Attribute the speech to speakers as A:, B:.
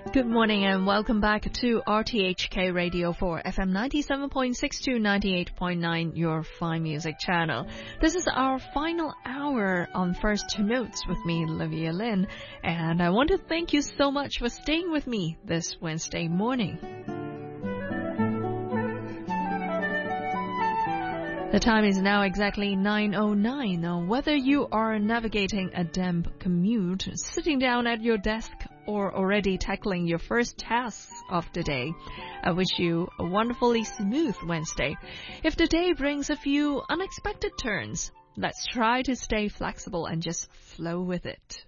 A: Good morning and welcome back to RTHK Radio 4 FM 97.6 to 98.9, your fine music channel. This is our final hour on First Notes with me, Olivia Lin, and I want to thank you so much for staying with me this Wednesday morning. The time is now exactly 9:09. Now, whether you are navigating a damp commute, sitting down at your desk, or already tackling your first tasks of the day, I wish you a wonderfully smooth Wednesday. If the day brings a few unexpected turns, let's try to stay flexible and just flow with it.